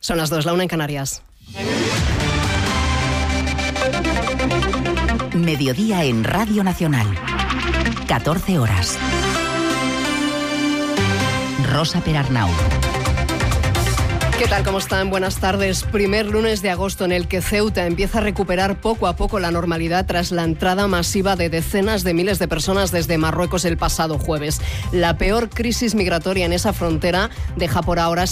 Son las 2, la 1 en Canarias. Mediodía en Radio Nacional. 14 horas. Rosa Perarnau. ¿Qué tal? ¿Cómo están? Buenas tardes. Primer lunes de agosto en el que Ceuta empieza a recuperar poco a poco la normalidad tras la entrada masiva de decenas de miles de personas desde Marruecos el pasado jueves. La peor crisis migratoria en esa frontera deja por ahora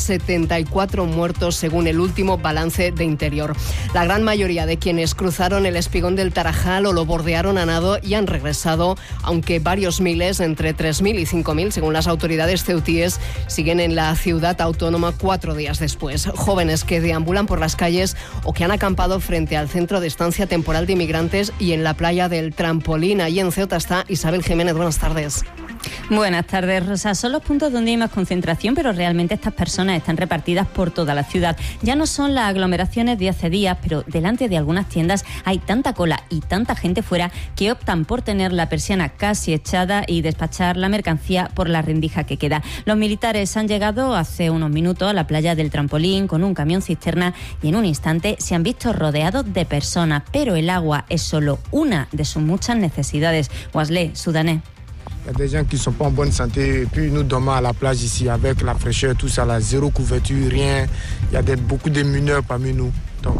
74 muertos según el último balance de Interior. La gran mayoría de quienes cruzaron el espigón del Tarajal o lo bordearon a nado y han regresado, aunque varios miles, entre 3.000 y 5.000, según las autoridades ceutíes, siguen en la ciudad autónoma 4 días después. Jóvenes que deambulan por las calles o que han acampado frente al centro de estancia temporal de inmigrantes y en la playa del Trampolín. Allí en Ceuta está Isabel Jiménez. Buenas tardes. Buenas tardes, Rosa. Son los puntos donde hay más concentración, pero realmente estas personas están repartidas por toda la ciudad. Ya no son las aglomeraciones de hace días, pero delante de algunas tiendas hay tanta cola y tanta gente fuera que optan por tener la persiana casi echada y despachar la mercancía por la rendija que queda. Los militares han llegado hace unos minutos a la playa del Trampolín con un camión cisterna y en un instante se han visto rodeados de personas, pero el agua es solo una de sus muchas necesidades. Wesley, sudanés. Il y a des gens qui ne sont pas en bonne santé. Et puis nous dormons à la plage ici avec la fraîcheur, tout ça, là, zéro couverture, rien. Il y a beaucoup de mineurs parmi nous.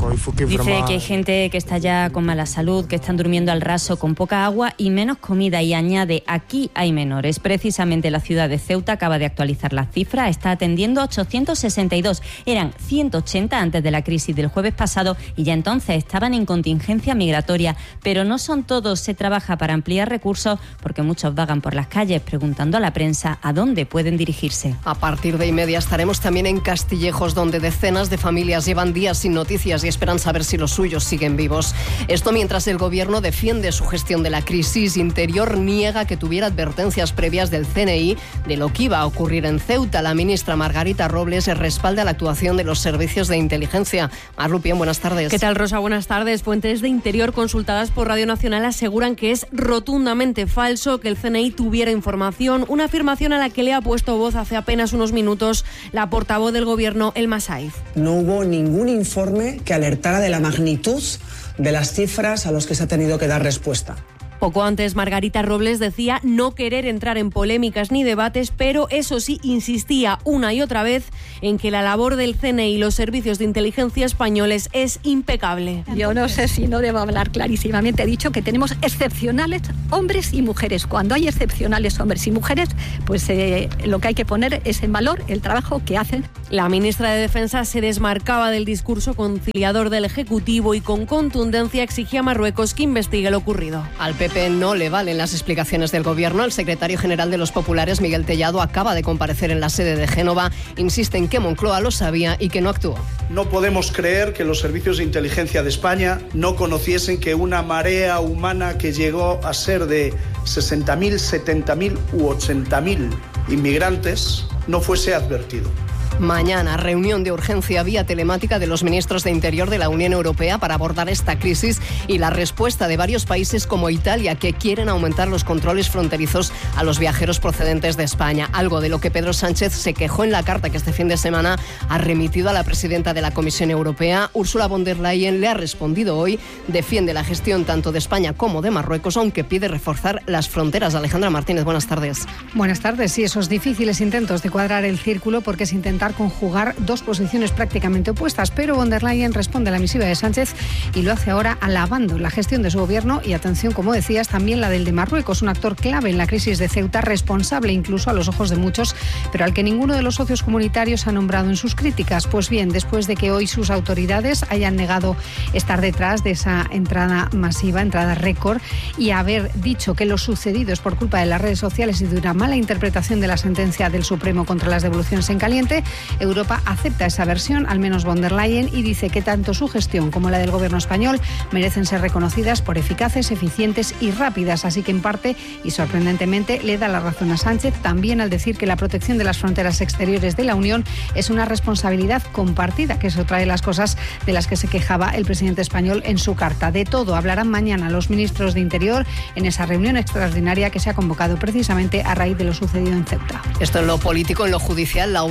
Dice que hay gente que está ya con mala salud, que están durmiendo al raso con poca agua y menos comida, y añade, aquí hay menores. Precisamente la ciudad de Ceuta acaba de actualizar las cifras, está atendiendo a 862, eran 180 antes de la crisis del jueves pasado y ya entonces estaban en contingencia migratoria. Pero no son todos, se trabaja para ampliar recursos porque muchos vagan por las calles preguntando a la prensa a dónde pueden dirigirse. A partir de 1:30 estaremos también en Castillejos, donde decenas de familias llevan días sin noticias y esperan saber si los suyos siguen vivos. Esto mientras el gobierno defiende su gestión de la crisis. Interior niega que tuviera advertencias previas del CNI de lo que iba a ocurrir en Ceuta. La ministra Margarita Robles respalda la actuación de los servicios de inteligencia. Mar Lupión, buenas tardes. ¿Qué tal, Rosa? Buenas tardes. Fuentes de Interior consultadas por Radio Nacional aseguran que es rotundamente falso que el CNI tuviera información, una afirmación a la que le ha puesto voz hace apenas unos minutos la portavoz del gobierno, Elma Saiz. No hubo ningún informe que alertara de la magnitud de las cifras a los que se ha tenido que dar respuesta. Poco antes, Margarita Robles decía no querer entrar en polémicas ni debates, pero eso sí, insistía una y otra vez en que la labor del CNI y los servicios de inteligencia españoles es impecable. Yo no sé si no debo hablar clarísimamente. He dicho que tenemos excepcionales hombres y mujeres. Cuando hay excepcionales hombres y mujeres, pues lo que hay que poner es en valor el trabajo que hacen. La ministra de Defensa se desmarcaba del discurso conciliador del Ejecutivo y con contundencia exigía a Marruecos que investigue lo ocurrido. Al PP no le valen las explicaciones del gobierno. El secretario general de los Populares, Miguel Tellado, acaba de comparecer en la sede de Génova. Insiste en que Moncloa lo sabía y que no actuó. No podemos creer que los servicios de inteligencia de España no conociesen que una marea humana que llegó a ser de 60.000, 70.000 u 80.000 inmigrantes no fuese advertido. Mañana, reunión de urgencia vía telemática de los ministros de Interior de la Unión Europea para abordar esta crisis y la respuesta de varios países como Italia, que quieren aumentar los controles fronterizos a los viajeros procedentes de España. Algo de lo que Pedro Sánchez se quejó en la carta que este fin de semana ha remitido a la presidenta de la Comisión Europea. Ursula von der Leyen le ha respondido hoy, defiende la gestión tanto de España como de Marruecos, aunque pide reforzar las fronteras. Alejandra Martínez, buenas tardes. Buenas tardes. Sí, esos difíciles intentos de cuadrar el círculo porque es intentar conjugar dos posiciones prácticamente opuestas, pero von der Leyen responde a la misiva de Sánchez y lo hace ahora alabando la gestión de su gobierno y, atención, como decías, también la del de Marruecos, un actor clave en la crisis de Ceuta, responsable incluso a los ojos de muchos, pero al que ninguno de los socios comunitarios ha nombrado en sus críticas. Pues bien, después de que hoy sus autoridades hayan negado estar detrás de esa entrada masiva, entrada récord, y haber dicho que lo sucedido es por culpa de las redes sociales y de una mala interpretación de la sentencia del Supremo contra las devoluciones en caliente, Europa acepta esa versión, al menos von der Leyen, y dice que tanto su gestión como la del gobierno español merecen ser reconocidas por eficaces, eficientes y rápidas. Así que en parte, y sorprendentemente, le da la razón a Sánchez también al decir que la protección de las fronteras exteriores de la Unión es una responsabilidad compartida, que eso trae las cosas de las que se quejaba el presidente español en su carta. De todo hablarán mañana los ministros de Interior en esa reunión extraordinaria que se ha convocado precisamente a raíz de lo sucedido en Ceuta. Esto en lo político. En lo judicial, la Audiencia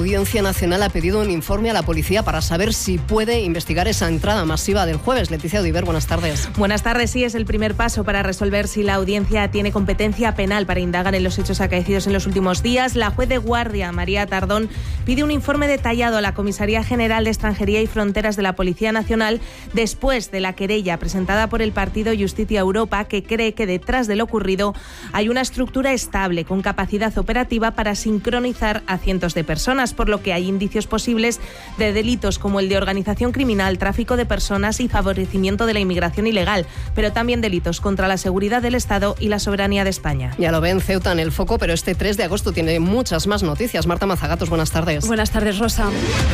Nacional ha pedido un informe a la policía para saber si puede investigar esa entrada masiva del jueves. Leticia Odiver, buenas tardes. Buenas tardes. Sí, es el primer paso para resolver si la audiencia tiene competencia penal para indagar en los hechos acaecidos en los últimos días. La juez de guardia, María Tardón, pide un informe detallado a la Comisaría General de Extranjería y Fronteras de la Policía Nacional después de la querella presentada por el partido Justicia Europa, que cree que detrás de lo ocurrido hay una estructura estable con capacidad operativa para sincronizar a cientos de personas, por lo que hay indicios posibles de delitos como el de organización criminal, tráfico de personas y favorecimiento de la inmigración ilegal, pero también delitos contra la seguridad del Estado y la soberanía de España. Ya lo ven, Ceuta en el foco, pero este 3 de agosto tiene muchas más noticias. Marta Mazagatos, buenas tardes. Buenas tardes, Rosa.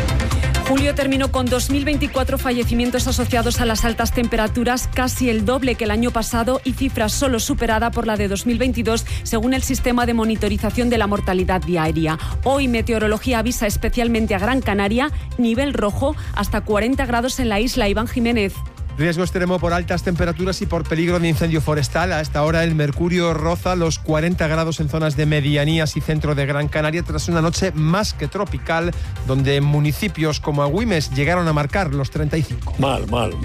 Julio terminó con 2.024 fallecimientos asociados a las altas temperaturas, casi el doble que el año pasado y cifra solo superada por la de 2022, según el sistema de monitorización de la mortalidad diaria. Hoy Meteorología avisa especialmente a Gran Canaria, nivel rojo, hasta 40 grados en la isla. Iván Jiménez. Riesgo extremo por altas temperaturas y por peligro de incendio forestal. A esta hora el mercurio roza los 40 grados en zonas de medianías y centro de Gran Canaria tras una noche más que tropical, donde municipios como Agüimes llegaron a marcar los 35. Mal.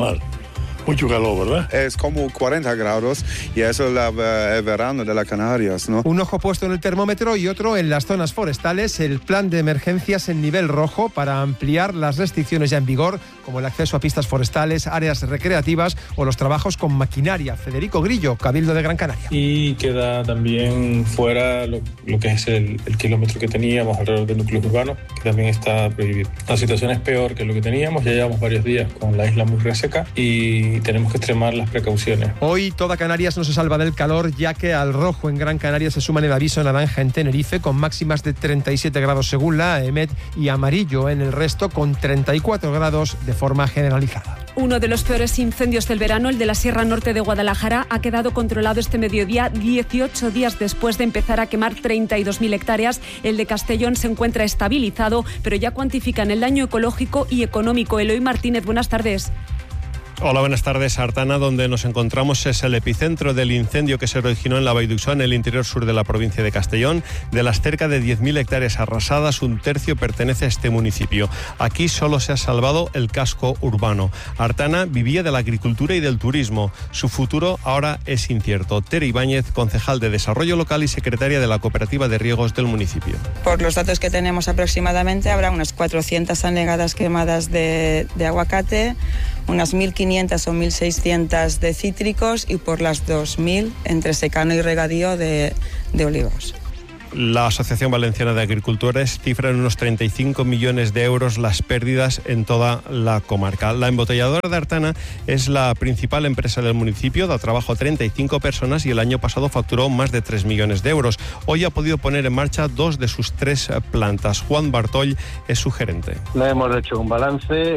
Mucho calor, ¿verdad? Es como 40 grados y eso es el verano de las Canarias, ¿no? Un ojo puesto en el termómetro y otro en las zonas forestales. El plan de emergencias en nivel rojo para ampliar las restricciones ya en vigor, como el acceso a pistas forestales, áreas recreativas o los trabajos con maquinaria. Federico Grillo, Cabildo de Gran Canaria. Y queda también fuera lo que es el kilómetro que teníamos alrededor del núcleo urbano, que también está prohibido. La situación es peor que lo que teníamos. Ya llevamos varios días con la isla muy reseca y tenemos que extremar las precauciones. Hoy toda Canarias no se salva del calor, ya que al rojo en Gran Canaria se suman el aviso naranja en Tenerife, con máximas de 37 grados según la AEMET, y amarillo en el resto, con 34 grados de forma generalizada. Uno de los peores incendios del verano, el de la Sierra Norte de Guadalajara, ha quedado controlado este mediodía, 18 días después de empezar a quemar 32.000 hectáreas. El de Castellón se encuentra estabilizado, pero ya cuantifican el daño ecológico y económico. Eloy Martínez, buenas tardes. Hola, buenas tardes. Artana, donde nos encontramos, es el epicentro del incendio que se originó en la Vall d'Uixó, en el interior sur de la provincia de Castellón. De las cerca de 10.000 hectáreas arrasadas, un tercio pertenece a este municipio. Aquí solo se ha salvado el casco urbano. Artana vivía de la agricultura y del turismo. Su futuro ahora es incierto. Tere Ibáñez, concejal de Desarrollo Local y secretaria de la Cooperativa de Riegos del municipio. Por los datos que tenemos aproximadamente, habrá unas 400 hanegadas quemadas de aguacate, unas 1.500 o 1.600 de cítricos y por las 2.000 entre secano y regadío de olivos. La Asociación Valenciana de Agricultores cifra en unos 35 millones de euros las pérdidas en toda la comarca. La embotelladora de Artana es la principal empresa del municipio, da trabajo a 35 personas y el año pasado facturó más de 3 millones de euros. Hoy ha podido poner en marcha 2 de sus 3 plantas. Juan Bartoll es su gerente. No hemos hecho un balance,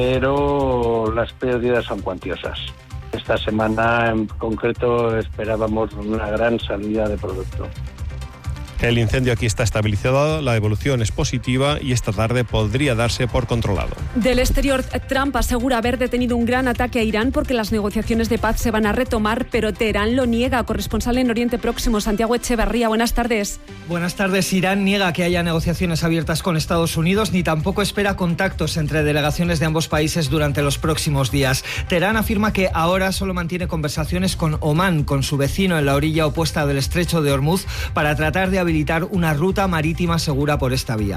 pero las pérdidas son cuantiosas. Esta semana en concreto esperábamos una gran salida de producto. El incendio aquí está estabilizado, la evolución es positiva y esta tarde podría darse por controlado. Del exterior, Trump asegura haber detenido un gran ataque a Irán porque las negociaciones de paz se van a retomar, pero Teherán lo niega. Corresponsal en Oriente Próximo, Santiago Echeverría, buenas tardes. Buenas tardes. Irán niega que haya negociaciones abiertas con Estados Unidos, ni tampoco espera contactos entre delegaciones de ambos países durante los próximos días. Teherán afirma que ahora solo mantiene conversaciones con Omán, con su vecino en la orilla opuesta del estrecho de Hormuz, para tratar de habilitar una ruta marítima segura por esta vía.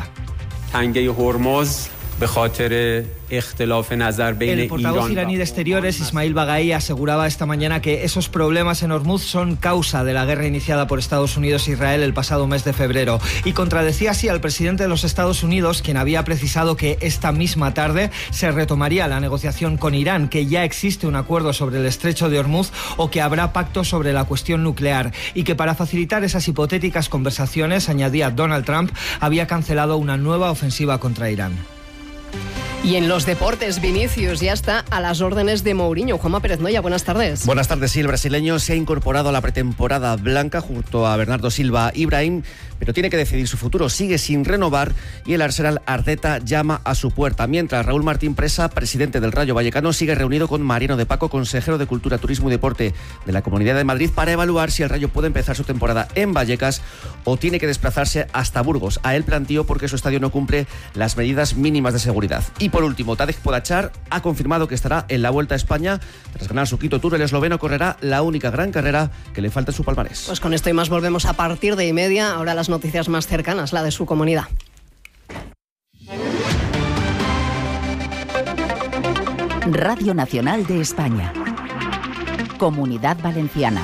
El portavoz iraní de Exteriores, Ismail Baghai, aseguraba esta mañana que esos problemas en Hormuz son causa de la guerra iniciada por Estados Unidos e Israel el pasado mes de febrero, y contradecía así al presidente de los Estados Unidos, quien había precisado que esta misma tarde se retomaría la negociación con Irán, que ya existe un acuerdo sobre el estrecho de Hormuz o que habrá pacto sobre la cuestión nuclear, y que para facilitar esas hipotéticas conversaciones, añadía Donald Trump, había cancelado una nueva ofensiva contra Irán. Y en los deportes, Vinicius ya está a las órdenes de Mourinho. Juanma Pérez Noya, buenas tardes. Buenas tardes. Sí, el brasileño se ha incorporado a la pretemporada blanca junto a Bernardo Silva y Brahim, pero tiene que decidir su futuro. Sigue sin renovar y el Arsenal Arteta llama a su puerta. Mientras, Raúl Martín Presa, presidente del Rayo Vallecano, sigue reunido con Mariano de Paco, consejero de Cultura, Turismo y Deporte de la Comunidad de Madrid, para evaluar si el Rayo puede empezar su temporada en Vallecas o tiene que desplazarse hasta Burgos. A él planteó porque su estadio no cumple las medidas mínimas de seguridad. Y por último, Tadej Pogačar ha confirmado que estará en la Vuelta a España. Tras ganar su quinto Tour, el esloveno correrá la única gran carrera que le falta en su palmarés. Pues con esto y más volvemos a partir de 1:30. Ahora las noticias más cercanas, la de su comunidad. Radio Nacional de España. Comunidad Valenciana.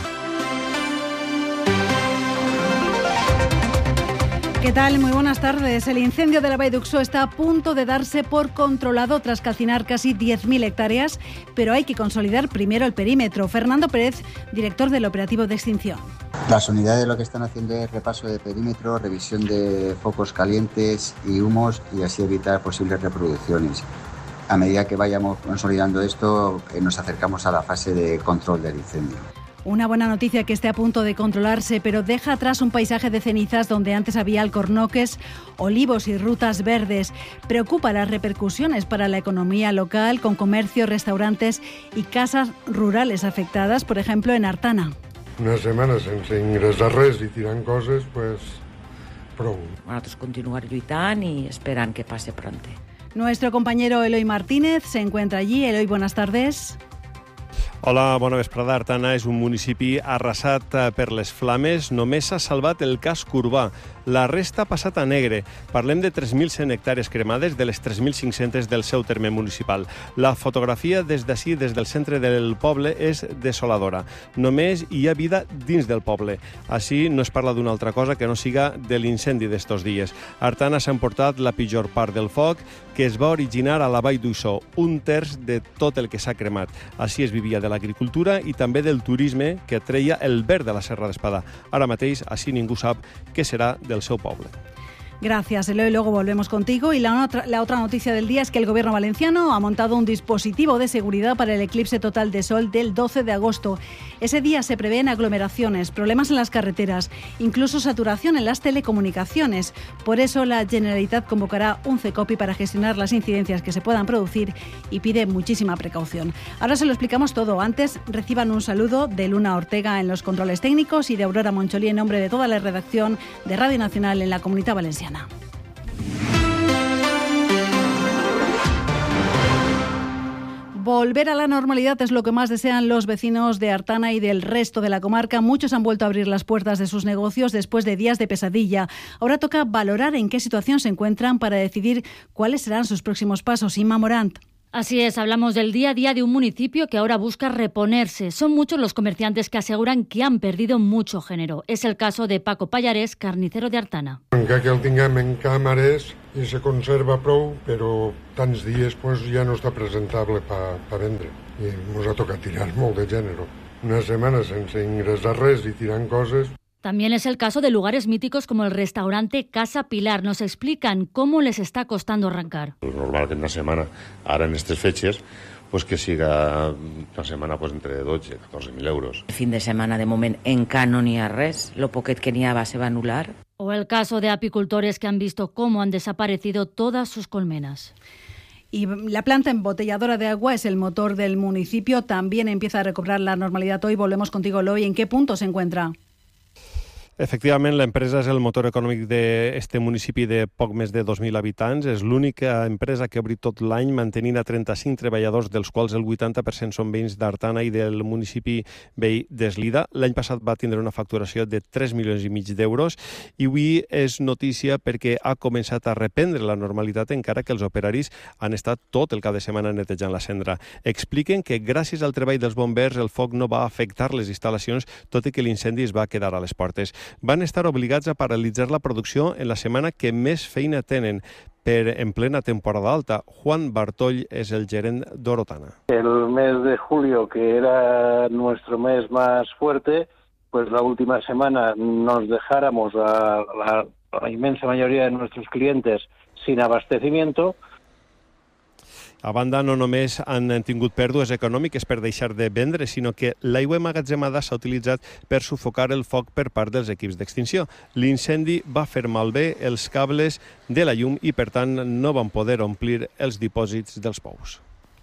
¿Qué tal? Muy buenas tardes. El incendio de la Vall d'Uixó está a punto de darse por controlado tras calcinar casi 10.000 hectáreas, pero hay que consolidar primero el perímetro. Fernando Pérez, director del operativo de extinción. Las unidades lo que están haciendo es repaso de perímetro, revisión de focos calientes y humos y así evitar posibles reproducciones. A medida que vayamos consolidando esto, nos acercamos a la fase de control del incendio. Una buena noticia que esté a punto de controlarse, pero deja atrás un paisaje de cenizas donde antes había alcornoques, olivos y rutas verdes. Preocupa las repercusiones para la economía local, con comercios, restaurantes y casas rurales afectadas, por ejemplo en Artana. Una setmana sense ingressar res i tirant coses, pues prou. Nosaltres continuar lluitant i esperant que passe pronto. Nuestro compañero Eloy Martínez se encuentra allí. Eloy, buenas tardes. Hola, bona vesprada. Artana és un municipi arrasat per les flames. Només s'ha salvat el casc urbà. La resta ha passat a negre. Parlem de 3.100 hectàrees cremades de les 3.500 del seu terme municipal. La fotografia des d'ací, des del centre del poble, és desoladora. Només hi ha vida dins del poble. Així no es parla d'una altra cosa que no siga de l'incendi d'estos dies. Artana s'ha emportat la pitjor part del foc, que es va originar a la Vall d'Uixó, 1/3 de tot el que s'ha cremat. Així es vivia de l'agricultura i també del turisme que treia el verd de la Serra d'Espadà. Ara mateix, així ningú sap què serà del seu poble. Gracias, Eloy. Luego volvemos contigo. Y la otra noticia del día es que el Gobierno valenciano ha montado un dispositivo de seguridad para el eclipse total de sol del 12 de agosto. Ese día se prevén aglomeraciones, problemas en las carreteras, incluso saturación en las telecomunicaciones. Por eso la Generalitat convocará un CECOPI para gestionar las incidencias que se puedan producir y pide muchísima precaución. Ahora se lo explicamos todo. Antes reciban un saludo de Luna Ortega en los controles técnicos y de Aurora Moncholí en nombre de toda la redacción de Radio Nacional en la Comunidad Valenciana. Volver a la normalidad es lo que más desean los vecinos de Artana y del resto de la comarca. Muchos han vuelto a abrir las puertas de sus negocios después de días de pesadilla. Ahora toca valorar en qué situación se encuentran para decidir cuáles serán sus próximos pasos. Inma Morant. Así es, hablamos del día a día de un municipio que ahora busca reponerse. Son muchos los comerciantes que aseguran que han perdido mucho género. Es el caso de Paco Pallarés, carnicero de Artana. Encara que el tinguem en càmeres i se conserva prou, però tants dies pues, ja no està presentable per vendre. I ens ha tocat tirar molt de gènere. Una setmana sense ingressar res i tirant coses. También es el caso de lugares míticos como el restaurante Casa Pilar. Nos explican cómo les está costando arrancar. Normal que en una setmana, ara en aquestes fetges, pues que siga una setmana pues, entre 12 i 14.000 euros. El fin de setmana, de moment, encara no n'hi ha res. Lo poquet que n'hi ha se va anular. O el caso de apicultores que han visto cómo han desaparecido todas sus colmenas. Y la planta embotelladora de agua es el motor del municipio. También empieza a recobrar la normalidad hoy. Volvemos contigo, Eloy. ¿En qué punto se encuentra? Efectivament, l'empresa és el motor econòmic d'aquest municipi de poc més de 2.000 habitants. És l'única empresa que ha obrit tot l'any, mantenint a 35 treballadors, dels quals el 80% són veïns d'Artana i del municipi veí d'Eslida. L'any passat va tindre una facturació de 3,5 milions d'euros i avui és notícia perquè ha començat a reprendre la normalitat, encara que els operaris han estat tot el cap de setmana netejant la cendra. Expliquen que gràcies al treball dels bombers el foc no va afectar les instal·lacions, tot i que l'incendi es va quedar a les portes. Van estar obligats a paralitzar la producció en la setmana que més feina tenen en plena temporada alta. Juan Bartoll és el gerent d'Orotana. El mes de julio, que era nuestro mes más fuerte, pues la última semana nos dejáramos a la inmensa mayoría de nuestros clientes sin abastecimiento. A banda, no només han tingut pèrdues econòmiques per deixar de vendre, sinó que l'aigua emmagatzemada s'ha utilitzat per sufocar el foc per part dels equips d'extinció. L'incendi va fer malbé els cables de la llum i, per tant, no van poder omplir els dipòsits dels pous.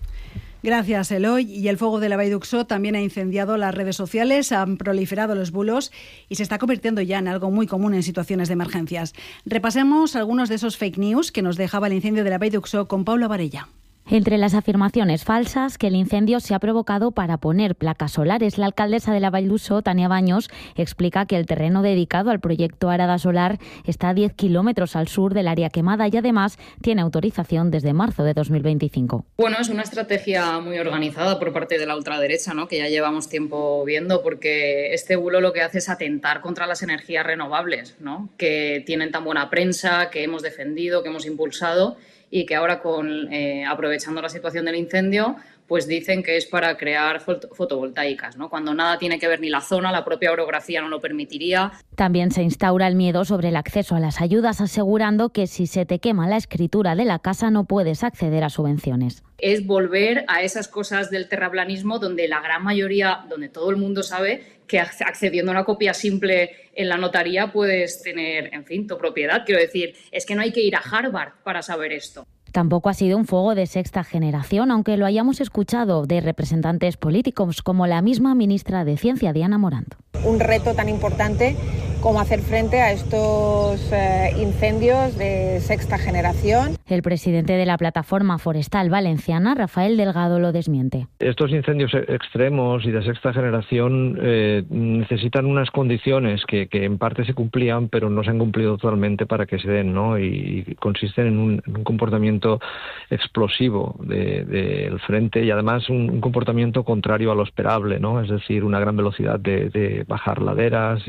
Gracias, Eloy. Y el fuego de la Vaiduxo también ha incendiado las redes sociales, han proliferado los bulos y se está convirtiendo ya en algo muy común en situaciones de emergencias. Repasemos algunos de esos fake news que nos dejaba el incendio de la Vaiduxo con Paula Varella. Entre las afirmaciones falsas que el incendio se ha provocado para poner placas solares, la alcaldesa de la Vall d'Uixó, Tania Baños, explica que el terreno dedicado al proyecto Arada Solar está a 10 kilómetros al sur del área quemada y además tiene autorización desde marzo de 2025. Bueno, es una estrategia muy organizada por parte de la ultraderecha, ¿no?, que ya llevamos tiempo viendo, porque este bulo lo que hace es atentar contra las energías renovables, ¿no?, que tienen tan buena prensa, que hemos defendido, que hemos impulsado, y que ahora, aprovechando la situación del incendio, pues dicen que es para crear fotovoltaicas, ¿no?, cuando nada tiene que ver ni la zona, la propia orografía no lo permitiría. También se instaura el miedo sobre el acceso a las ayudas, asegurando que si se te quema la escritura de la casa no puedes acceder a subvenciones. Es volver a esas cosas del terraplanismo donde la gran mayoría, donde todo el mundo sabe que accediendo a una copia simple en la notaría puedes tener, en fin, tu propiedad. Quiero decir, es que no hay que ir a Harvard para saber esto. Tampoco ha sido un fuego de sexta generación, aunque lo hayamos escuchado de representantes políticos como la misma ministra de Ciencia, Diana Morant. Un reto tan importante como hacer frente a estos incendios de sexta generación. El presidente de la Plataforma Forestal Valenciana, Rafael Delgado, lo desmiente. Estos incendios extremos y de sexta generación necesitan unas condiciones que en parte se cumplían, pero no se han cumplido totalmente para que se den, ¿no? Y consisten en un comportamiento explosivo del frente y además un comportamiento contrario a lo esperable, ¿no? Es decir, una gran velocidad de bajar laderas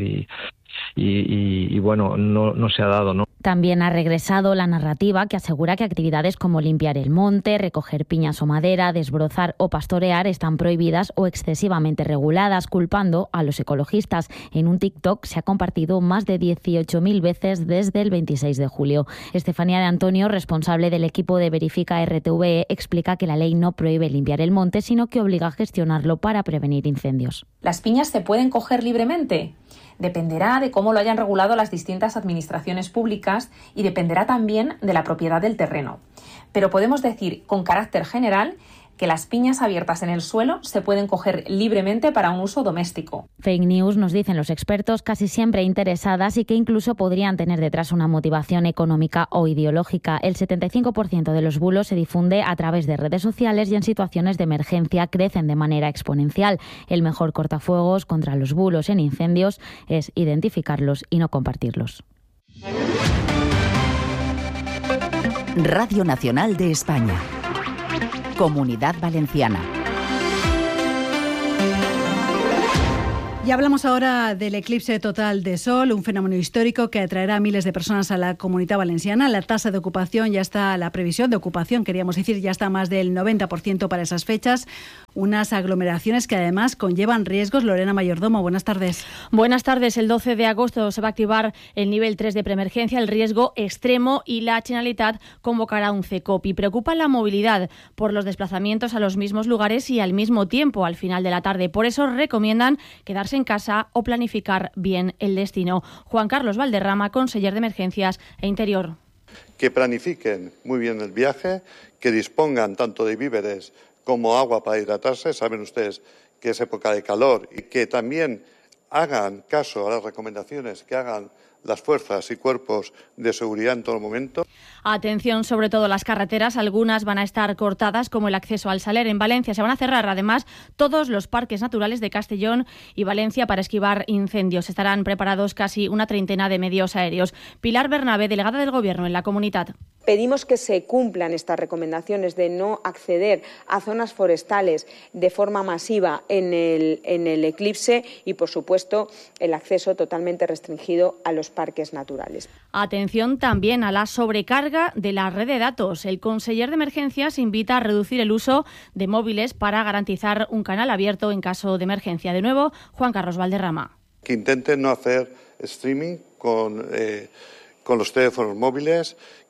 y bueno, no se ha dado, ¿no? También ha regresado la narrativa que asegura que actividades como limpiar el monte, recoger piñas o madera, desbrozar o pastorear están prohibidas o excesivamente reguladas, culpando a los ecologistas. En un TikTok se ha compartido más de 18.000 veces desde el 26 de julio. Estefanía de Antonio, responsable del equipo de Verifica RTVE, explica que la ley no prohíbe limpiar el monte, sino que obliga a gestionarlo para prevenir incendios. ¿Las piñas se pueden coger libremente? Dependerá de cómo lo hayan regulado las distintas administraciones públicas y dependerá también de la propiedad del terreno. Pero podemos decir con carácter general que las piñas abiertas en el suelo se pueden coger libremente para un uso doméstico. Fake news, nos dicen los expertos, casi siempre interesadas y que incluso podrían tener detrás una motivación económica o ideológica. El 75% de los bulos se difunde a través de redes sociales y en situaciones de emergencia crecen de manera exponencial. El mejor cortafuegos contra los bulos en incendios es identificarlos y no compartirlos. Radio Nacional de España. Comunidad Valenciana. Y hablamos ahora del eclipse total de sol, un fenómeno histórico que atraerá a miles de personas a la Comunidad Valenciana. La tasa de ocupación ya está, la previsión de ocupación, queríamos decir, ya está más del 90% para esas fechas. Unas aglomeraciones que además conllevan riesgos. Lorena Mayordomo, buenas tardes. Buenas tardes. El 12 de agosto se va a activar el nivel 3 de preemergencia, el riesgo extremo, y la Generalitat convocará un CECOPI. Preocupa la movilidad por los desplazamientos a los mismos lugares y al mismo tiempo al final de la tarde. Por eso recomiendan quedarse en casa o planificar bien el destino. Juan Carlos Valderrama, conseller de Emergencias e Interior. Que planifiquen muy bien el viaje, que dispongan tanto de víveres como agua para hidratarse. Saben ustedes que es época de calor, y que también hagan caso a las recomendaciones que hagan las fuerzas y cuerpos de seguridad en todo momento. Atención, sobre todo las carreteras, algunas van a estar cortadas, como el acceso al Saler. En Valencia se van a cerrar además todos los parques naturales de Castellón y Valencia para esquivar incendios. Estarán preparados casi una treintena de medios aéreos. Pilar Bernabé, delegada del Gobierno en la comunidad. Pedimos que se cumplan estas recomendaciones de no acceder a zonas forestales de forma masiva en el eclipse y, por supuesto, el acceso totalmente restringido a los parques naturales. Atención también a la sobrecarga de la red de datos. El conseller de Emergencias invita a reducir el uso de móviles para garantizar un canal abierto en caso de emergencia. De nuevo, Juan Carlos Valderrama. Que intenten no hacer streaming con los teléfonos móviles,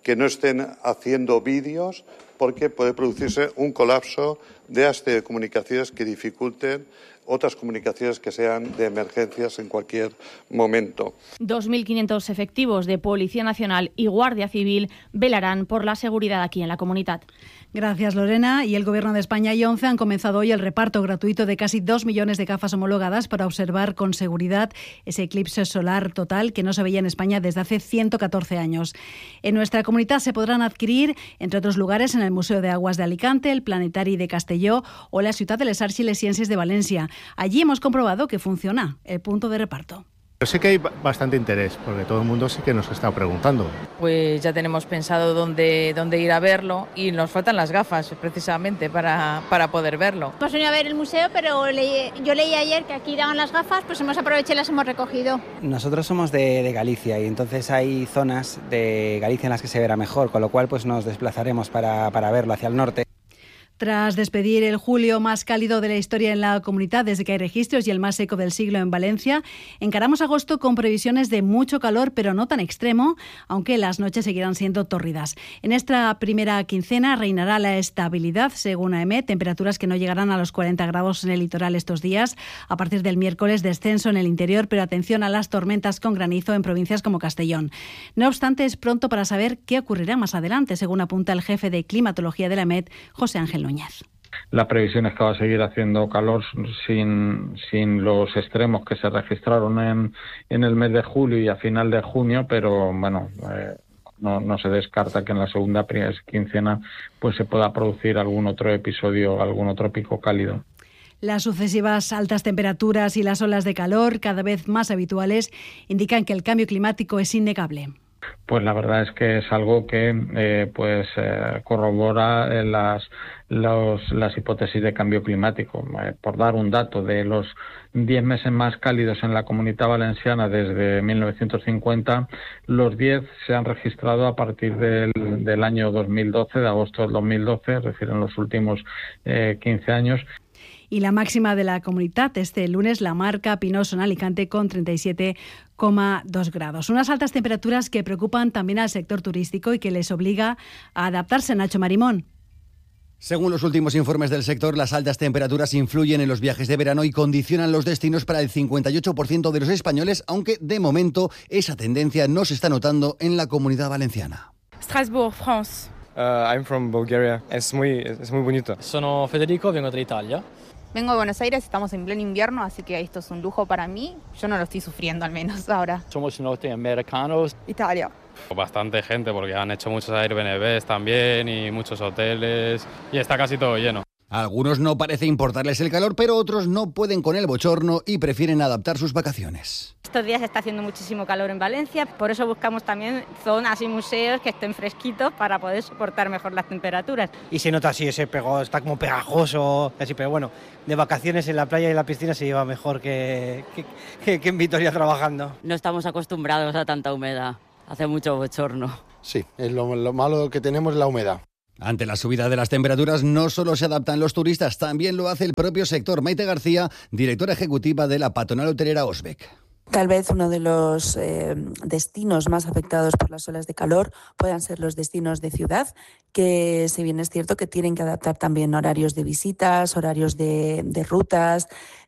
que no estén haciendo vídeos, porque puede producirse un colapso de las telecomunicaciones que dificulten otras comunicaciones que sean de emergencias en cualquier momento. 2.500 efectivos de Policía Nacional y Guardia Civil velarán por la seguridad aquí en la comunidad. Gracias, Lorena. Y el Gobierno de España y ONCE han comenzado hoy el reparto gratuito de casi 2 millones de gafas homologadas para observar con seguridad ese eclipse solar total que no se veía en España desde hace 114 años. En nuestra comunidad se podrán adquirir, entre otros lugares, en el Museo de Aguas de Alicante, el Planetari de Castelló o la Ciutat de les Arts i les Ciències de Valencia. Allí hemos comprobado que funciona el punto de reparto. Yo sé que hay bastante interés, porque todo el mundo sí que nos está preguntando. Pues ya tenemos pensado dónde ir a verlo y nos faltan las gafas, precisamente, para poder verlo. Hemos venido a ver el museo, pero yo leí ayer que aquí daban las gafas, pues hemos aprovechado y las hemos recogido. Nosotros somos de Galicia y entonces hay zonas de Galicia en las que se verá mejor, con lo cual pues nos desplazaremos para verlo hacia el norte. Tras despedir el julio más cálido de la historia en la comunidad desde que hay registros y el más seco del siglo en Valencia, encaramos agosto con previsiones de mucho calor, pero no tan extremo, aunque las noches seguirán siendo tórridas. En esta primera quincena reinará la estabilidad, según AEMET, temperaturas que no llegarán a los 40 grados en el litoral estos días. A partir del miércoles, descenso en el interior, pero atención a las tormentas con granizo en provincias como Castellón. No obstante, es pronto para saber qué ocurrirá más adelante, según apunta el jefe de climatología de la AEMET, José Ángel Núñez. La previsión es que va a seguir haciendo calor sin los extremos que se registraron en el mes de julio y a final de junio, pero bueno, no se descarta que en la segunda quincena pues se pueda producir algún otro episodio, algún otro pico cálido. Las sucesivas altas temperaturas y las olas de calor, cada vez más habituales, indican que el cambio climático es innegable. Pues la verdad es que es algo que corrobora las hipótesis de cambio climático. Por dar un dato, de los 10 meses más cálidos en la Comunidad Valenciana desde 1950, los 10 se han registrado a partir del año 2012, de agosto del 2012, es decir, en los últimos 15 años. Y la máxima de la comunidad este lunes la marca Pinoso en Alicante con 37,2 grados. Unas altas temperaturas que preocupan también al sector turístico y que les obliga a adaptarse. Nacho Marimón. Según los últimos informes del sector, las altas temperaturas influyen en los viajes de verano y condicionan los destinos para el 58% de los españoles, aunque de momento esa tendencia no se está notando en la Comunidad Valenciana. Strasbourg, France. I'm from Bulgaria. Es muy bonito. Sono Federico, vengo dall'Italia. Vengo de Buenos Aires, estamos en pleno invierno, así que esto es un lujo para mí. Yo no lo estoy sufriendo, al menos ahora. Somos norteamericanos. Italia. Bastante gente, porque han hecho muchos Airbnbs también y muchos hoteles, y está casi todo lleno. A algunos no parece importarles el calor, pero otros no pueden con el bochorno y prefieren adaptar sus vacaciones. Estos días está haciendo muchísimo calor en Valencia, por eso buscamos también zonas y museos que estén fresquitos para poder soportar mejor las temperaturas. Y se nota así ese pego, está como pegajoso, así, pero bueno, de vacaciones en la playa y en la piscina se lleva mejor que en Vitoria trabajando. No estamos acostumbrados a tanta humedad, hace mucho bochorno. Sí, es lo malo que tenemos es la humedad. Ante la subida de las temperaturas no solo se adaptan los turistas, también lo hace el propio sector. Maite García, directora ejecutiva de la patronal hotelera Osbec. Tal vez uno de los destinos más afectados por las olas de calor puedan ser los destinos de ciudad, que si bien es cierto que tienen que adaptar también horarios de visitas, horarios de rutas,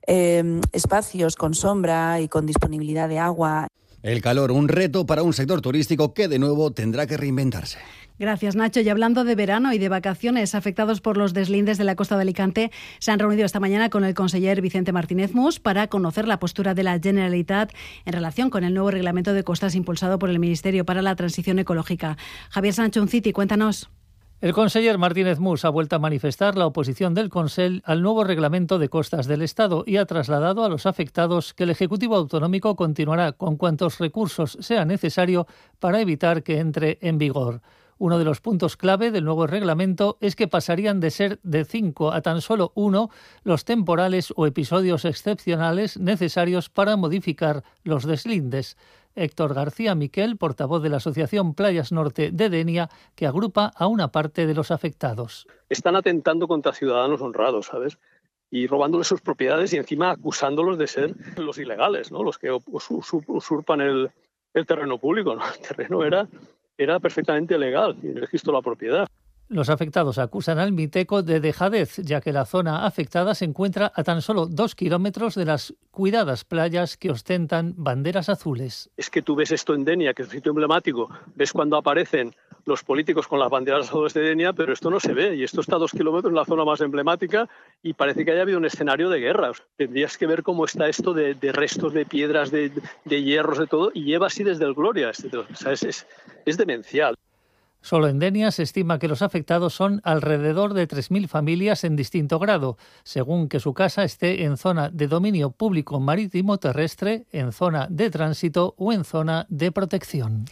espacios con sombra y con disponibilidad de agua. El calor, un reto para un sector turístico que de nuevo tendrá que reinventarse. Gracias, Nacho. Y hablando de verano y de vacaciones, afectados por los deslindes de la costa de Alicante se han reunido esta mañana con el conseller Vicente Martínez Mus para conocer la postura de la Generalitat en relación con el nuevo reglamento de costas impulsado por el Ministerio para la Transición Ecológica. Javier Sancho Unciti, cuéntanos. El conseller Martínez Mus ha vuelto a manifestar la oposición del Consell al nuevo reglamento de costas del Estado y ha trasladado a los afectados que el Ejecutivo Autonómico continuará con cuantos recursos sea necesario para evitar que entre en vigor. Uno de los puntos clave del nuevo reglamento es que pasarían de ser de 5 a tan solo 1 los temporales o episodios excepcionales necesarios para modificar los deslindes. Héctor García Miquel, portavoz de la Asociación Playas Norte de Denia, que agrupa a una parte de los afectados. Están atentando contra ciudadanos honrados, ¿sabes? Y robándoles sus propiedades y encima acusándolos de ser los ilegales, ¿no? Los que usurpan el terreno público, ¿no? El terreno era era perfectamente legal y en el registro de la propiedad. Los afectados acusan al Miteco de dejadez, ya que la zona afectada se encuentra a tan solo 2 kilómetros de las cuidadas playas que ostentan banderas azules. Es que tú ves esto en Denia, que es un sitio emblemático, ves cuando aparecen los políticos con las banderas azules de Denia, pero esto no se ve, y esto está a 2 kilómetros en la zona más emblemática y parece que haya habido un escenario de guerra. O sea, tendrías que ver cómo está esto de restos de piedras, de hierros, de todo, y lleva así desde el Gloria. O sea, es demencial. Solo en Denia se estima que los afectados son alrededor de 3.000 familias en distinto grado, según que su casa esté en zona de dominio público marítimo terrestre, en zona de tránsito o en zona de protección.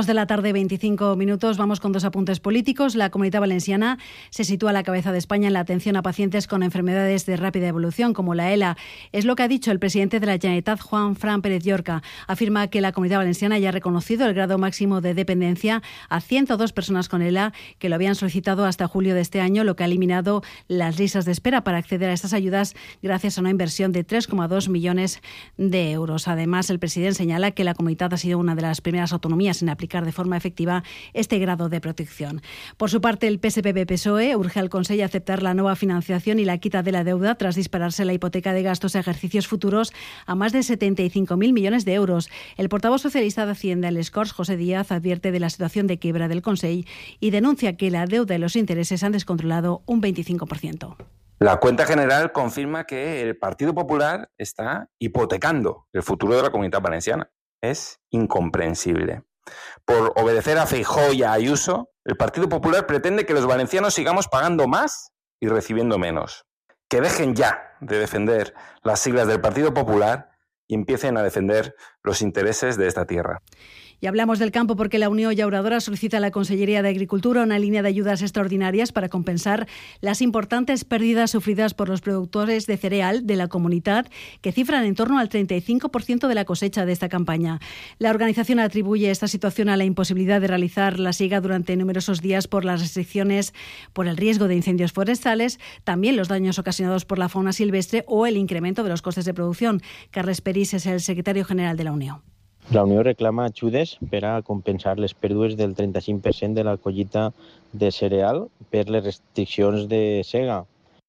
2:25 p.m. Vamos con 2 apuntes políticos. La Comunitat Valenciana se sitúa a la cabeza de España en la atención a pacientes con enfermedades de rápida evolución, como la ELA. Es lo que ha dicho el presidente de la Generalitat, Juan Fran Pérez Llorca. Afirma que la Comunitat Valenciana ya ha reconocido el grado máximo de dependencia a 102 personas con ELA que lo habían solicitado hasta julio de este año, lo que ha eliminado las listas de espera para acceder a estas ayudas gracias a una inversión de 3,2 millones de euros. Además, el presidente señala que la comunidad ha sido una de las primeras autonomías en aplicar de forma efectiva este grado de protección. Por su parte, el PSPB-PSOE urge al Consell a aceptar la nueva financiación y la quita de la deuda tras dispararse la hipoteca de gastos a ejercicios futuros a más de 75.000 millones de euros. El portavoz socialista de Hacienda, el Corts, José Díaz, advierte de la situación de quiebra del Consell y denuncia que la deuda y los intereses han descontrolado un 25%. La cuenta general confirma que el Partido Popular está hipotecando el futuro de la Comunitat Valenciana. Es incomprensible. Por obedecer a Feijóo y a Ayuso, el Partido Popular pretende que los valencianos sigamos pagando más y recibiendo menos. Que dejen ya de defender las siglas del Partido Popular y empiecen a defender los intereses de esta tierra. Y hablamos del campo porque la Unión Llauradora solicita a la Consellería de Agricultura una línea de ayudas extraordinarias para compensar las importantes pérdidas sufridas por los productores de cereal de la comunidad, que cifran en torno al 35% de la cosecha de esta campaña. La organización atribuye esta situación a la imposibilidad de realizar la siega durante numerosos días por las restricciones por el riesgo de incendios forestales, también los daños ocasionados por la fauna silvestre o el incremento de los costes de producción. Carles Peris es el secretario general de la Unió. La Unió reclama ajudes per a compensar les pèrdues del 35% de la collita de cereal per les restriccions de sega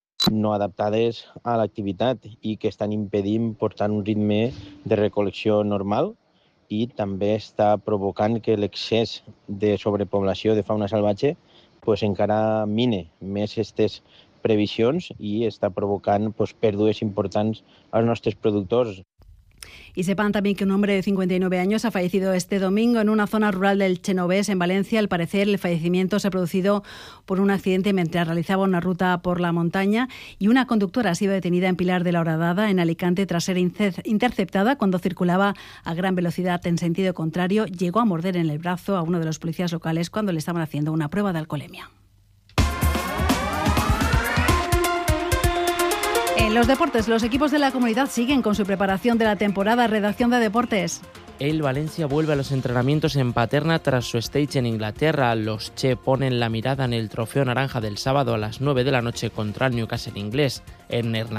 no adaptades a l'activitat i que estan impedint portar un ritme de recol·lecció normal i també està provocant que l'excés de sobrepoblació de fauna salvatge encara mine més aquestes previsions i està provocant pèrdues importants als nostres productors. Y sepan también que un hombre de 59 años ha fallecido este domingo en una zona rural del Chenovés, en Valencia. Al parecer, el fallecimiento se ha producido por un accidente mientras realizaba una ruta por la montaña y una conductora ha sido detenida en Pilar de la Horadada, en Alicante, tras ser interceptada cuando circulaba a gran velocidad en sentido contrario. Llegó a morder en el brazo a uno de los policías locales cuando le estaban haciendo una prueba de alcoholemia. En los deportes, los equipos de la comunidad siguen con su preparación de la temporada. Redacción de Deportes. El Valencia vuelve a los entrenamientos en Paterna tras su stage en Inglaterra. Los Che ponen la mirada en el trofeo naranja del sábado a las 9 de la noche contra el Newcastle inglés. En